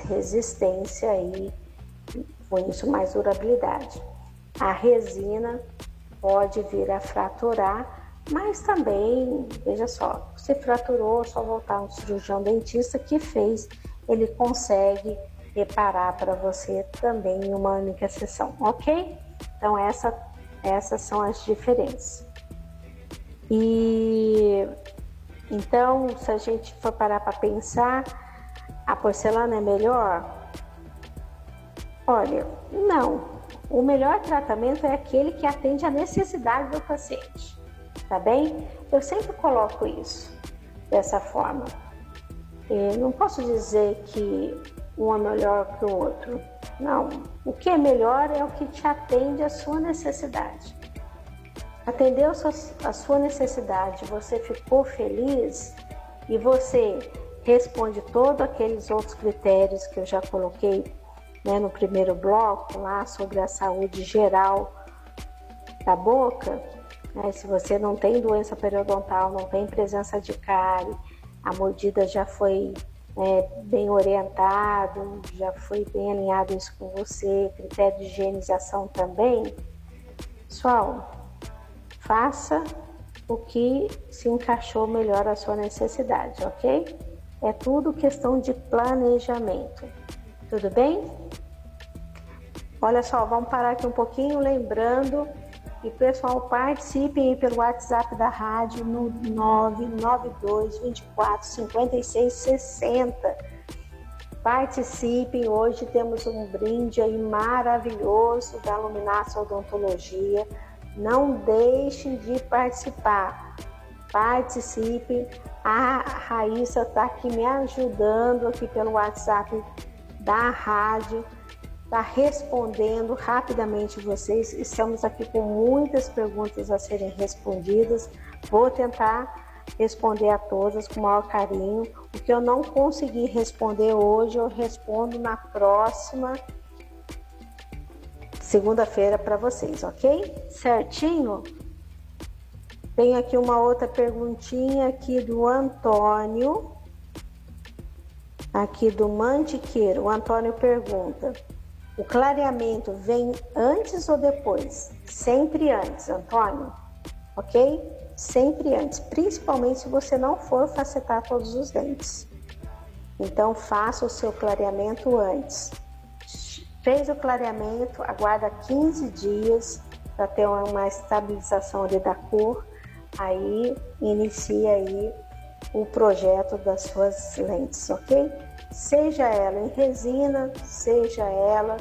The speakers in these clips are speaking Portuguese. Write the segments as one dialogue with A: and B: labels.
A: resistência e com isso mais durabilidade. A resina pode vir a fraturar, mas também, veja só, se fraturou, é só voltar um cirurgião dentista que fez, ele consegue reparar para você também em uma única sessão, ok? Então essas são as diferenças. E então, se a gente for parar para pensar, a porcelana é melhor? Olha, não. O melhor tratamento é aquele que atende à necessidade do paciente, tá bem? Eu sempre coloco isso dessa forma. Eu não posso dizer que um é melhor que o outro. Não. O que é melhor é o que te atende à sua necessidade. Atendeu a sua necessidade, você ficou feliz e você responde todos aqueles outros critérios que eu já coloquei, né, no primeiro bloco lá sobre a saúde geral da boca, né, se você não tem doença periodontal, não tem presença de cárie, a mordida já foi bem orientado, já foi bem alinhado isso com você, critério de higienização também, pessoal, faça o que se encaixou melhor à sua necessidade, ok? É tudo questão de planejamento. Tudo bem? Olha só, vamos parar aqui um pouquinho, lembrando que pessoal participem aí pelo WhatsApp da rádio no 992 24 56 60. Participem, hoje temos um brinde aí maravilhoso da Luminácia Odontologia. Não deixem de participar. Participem. A Raíssa está aqui me ajudando aqui pelo WhatsApp da rádio, está respondendo rapidamente vocês. Estamos aqui com muitas perguntas a serem respondidas. Vou tentar responder a todas com o maior carinho. O que eu não consegui responder hoje, eu respondo na próxima segunda-feira para vocês, ok? Certinho? Tem aqui uma outra perguntinha aqui do Antônio, aqui do Mantiqueiro. O Antônio pergunta: o clareamento vem antes ou depois? Sempre antes, Antônio, ok? Sempre antes, principalmente se você não for facetar todos os dentes. Então faça o seu clareamento antes. Fez o clareamento, aguarda 15 dias para ter uma estabilização ali da cor, aí inicia aí o projeto das suas lentes, ok? Seja ela em resina, seja ela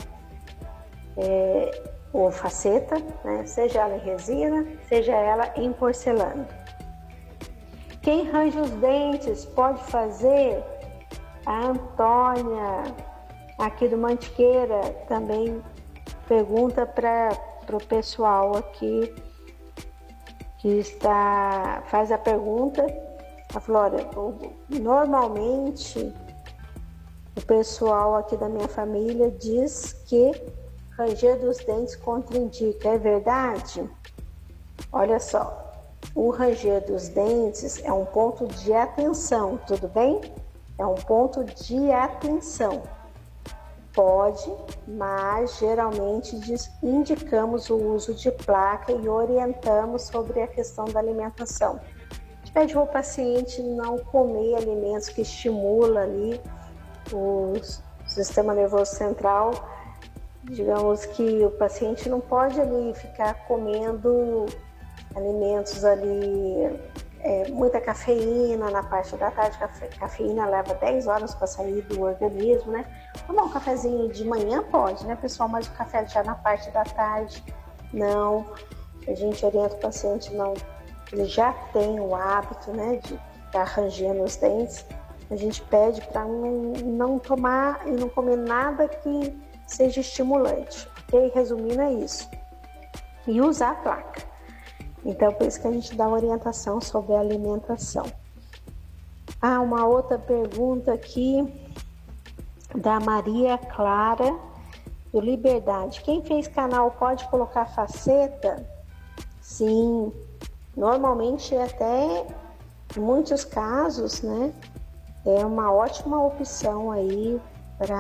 A: ou faceta, né? Seja ela em resina, seja ela em porcelana. Quem range os dentes pode fazer? A Antônia, aqui do Mantiqueira, também pergunta para o pessoal aqui que faz a pergunta. A Flora, normalmente o pessoal aqui da minha família diz que ranger dos dentes contraindica, é verdade? Olha só, o ranger dos dentes é um ponto de atenção, tudo bem? É um ponto de atenção. Pode, mas geralmente indicamos o uso de placa e orientamos sobre a questão da alimentação. A gente pede ao paciente não comer alimentos que estimulam ali o sistema nervoso central. Digamos que o paciente não pode ali ficar comendo alimentos ali, muita cafeína na parte da tarde. Cafeína leva 10 horas para sair do organismo, né? Tomar um cafezinho de manhã pode, né, pessoal? Mas o café já na parte da tarde, não. A gente orienta o paciente, não. Ele já tem o hábito, né, de ficar rangendo os dentes. A gente pede para não tomar e não comer nada que seja estimulante, ok? Resumindo, é isso. E usar a placa. Então, por isso que a gente dá orientação sobre a alimentação. Uma outra pergunta aqui da Maria Clara, do Liberdade. Quem fez canal pode colocar faceta? Sim, normalmente até em muitos casos, né? É uma ótima opção aí